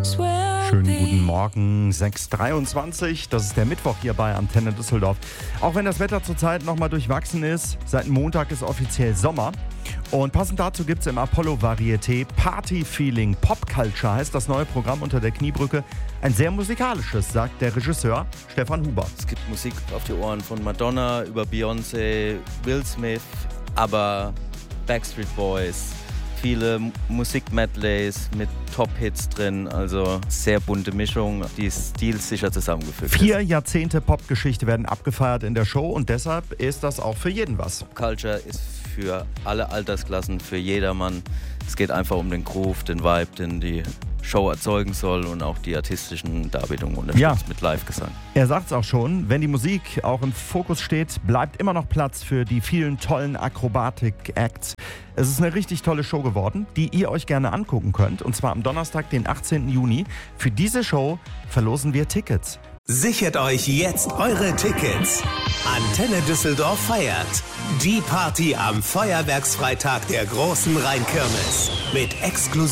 Schönen guten Morgen, 6:23. Das ist der Mittwoch hier bei Antenne Düsseldorf. Auch wenn das Wetter zurzeit nochmal durchwachsen ist, seit Montag ist offiziell Sommer. Und passend dazu gibt es im Apollo Varieté Party Feeling Pop Culture, heißt das neue Programm unter der Kniebrücke. Ein sehr musikalisches, sagt der Regisseur Stefan Huber. Es gibt Musik auf die Ohren von Madonna über Beyoncé, Will Smith, aber Backstreet Boys. Viele Musik-Medleys mit Top-Hits drin, also sehr bunte Mischung, die stilsicher zusammengefügt ist. 4 Jahrzehnte Popgeschichte werden abgefeiert in der Show und deshalb ist das auch für jeden was. Culture ist für alle Altersklassen, für jedermann. Es geht einfach um den Groove, den Vibe, den die Show erzeugen soll und auch die artistischen Darbietungen unterstützt mit Live-Gesang. Er sagt es auch schon, wenn die Musik auch im Fokus steht, bleibt immer noch Platz für die vielen tollen Akrobatik-Acts. Es ist eine richtig tolle Show geworden, die ihr euch gerne angucken könnt. Und zwar am Donnerstag, den 18. Juni. Für diese Show verlosen wir Tickets. Sichert euch jetzt eure Tickets. Antenne Düsseldorf feiert die Party am Feuerwerksfreitag der großen Rheinkirmes mit exklusiven